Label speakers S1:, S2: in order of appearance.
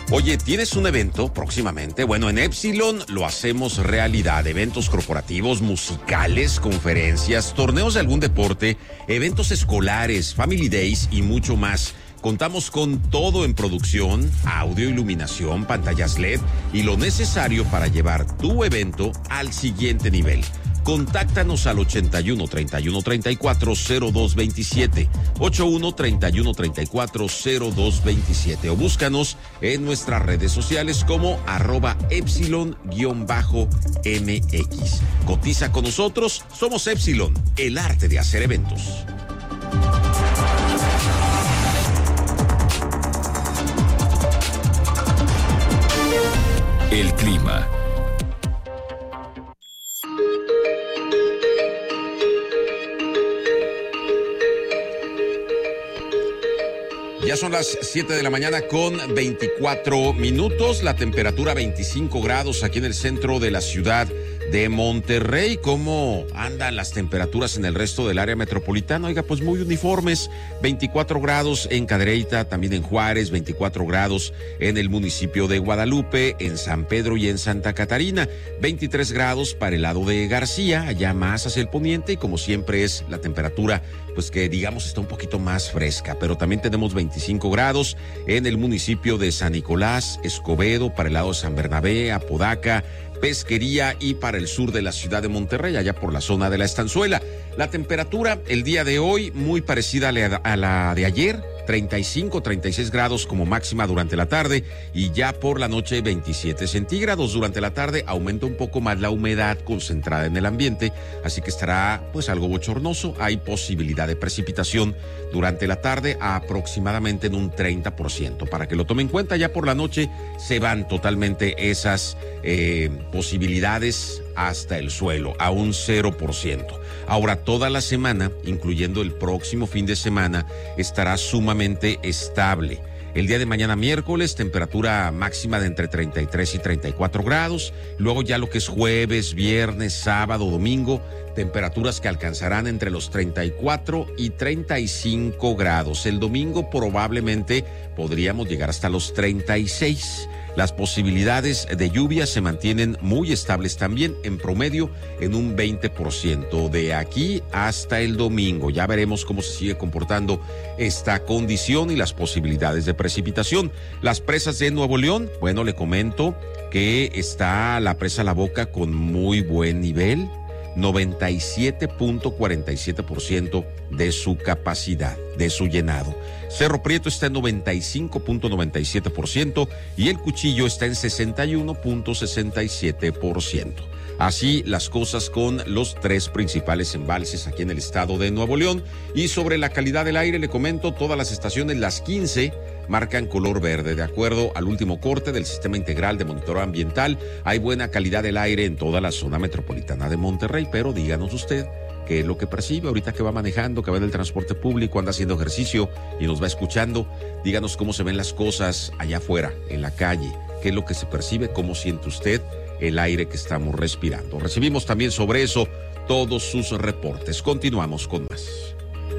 S1: Oye, ¿tienes un evento próximamente? Bueno, en Epsilon lo hacemos realidad. Eventos corporativos, musicales, conferencias, torneos de algún deporte, eventos escolares, family days y mucho más. Contamos con todo en producción, audio, iluminación, pantallas LED y lo necesario para llevar tu evento al siguiente nivel. Contáctanos al 81 31 34 0227, 81 31 34 0227 o búscanos en nuestras redes sociales como @Epsilon-MX. Cotiza con nosotros, somos Epsilon, el arte de hacer eventos.
S2: El clima.
S1: Ya son las 7 de la mañana con 24 minutos, la temperatura 25 grados aquí en el centro de la ciudad de Monterrey. ¿Cómo andan las temperaturas en el resto del área metropolitana? Oiga, pues muy uniformes, 24 grados en Cadereyta, también en Juárez, 24 grados en el municipio de Guadalupe, en San Pedro y en Santa Catarina, 23 grados para el lado de García, allá más hacia el poniente, y como siempre es la temperatura pues que digamos está un poquito más fresca, pero también tenemos 25 grados en el municipio de San Nicolás, Escobedo, para el lado de San Bernabé, Apodaca, Pesquería y para el sur de la ciudad de Monterrey, allá por la zona de la Estanzuela. La temperatura el día de hoy muy parecida a la de ayer, 35, 36 grados como máxima durante la tarde y ya por la noche 27 centígrados. Durante la tarde aumenta un poco más la humedad concentrada en el ambiente, así que estará pues algo bochornoso. Hay posibilidad de precipitación durante la tarde aproximadamente en un 30%. Para que lo tomen en cuenta, ya por la noche se van totalmente esas posibilidades hasta el suelo, a un 0%. Ahora, toda la semana, incluyendo el próximo fin de semana, estará sumamente estable. El día de mañana miércoles, temperatura máxima de entre 33 y 34 grados. Luego ya lo que es jueves, viernes, sábado, domingo, temperaturas que alcanzarán entre los 34 y 35 grados. El domingo probablemente podríamos llegar hasta los 36. Las posibilidades de lluvia se mantienen muy estables también, en promedio en un 20% de aquí hasta el domingo. Ya veremos cómo se sigue comportando esta condición y las posibilidades de precipitación. Las presas de Nuevo León, bueno, le comento que está la presa La Boca con muy buen nivel, 97.47% de su capacidad, de su llenado. Cerro Prieto está en 95.97% y el Cuchillo está en 61.67%. Así las cosas con los tres principales embalses aquí en el estado de Nuevo León. Y sobre la calidad del aire le comento, todas las estaciones, las 15, marcan color verde. De acuerdo al último corte del Sistema Integral de Monitoreo Ambiental, hay buena calidad del aire en toda la zona metropolitana de Monterrey, pero díganos usted qué es lo que percibe ahorita que va manejando, que va en el transporte público, anda haciendo ejercicio y nos va escuchando. Díganos cómo se ven las cosas allá afuera, en la calle, qué es lo que se percibe, cómo siente usted el aire que estamos respirando. Recibimos también sobre eso todos sus reportes. Continuamos con más.